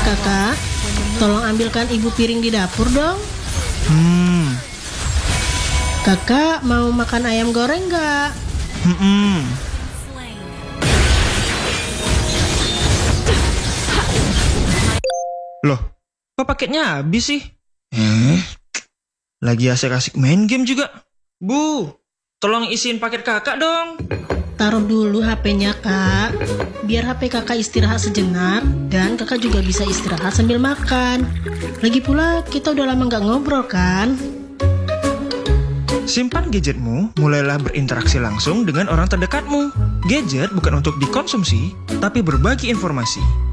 Kakak, tolong ambilkan ibu piring di dapur dong. Kakak mau makan ayam goreng nggak? Loh, kok paketnya habis sih? Lagi asik-asik main game juga. Bu, tolong isiin paket kakak dong. Taruh dulu HP-nya, Kak. Biar HP kakak istirahat sejenak dan kakak juga bisa istirahat sambil makan. Lagi pula kita udah lama nggak ngobrol kan? Simpan gadgetmu, mulailah berinteraksi langsung dengan orang terdekatmu. Gadget bukan untuk dikonsumsi, tapi berbagi informasi.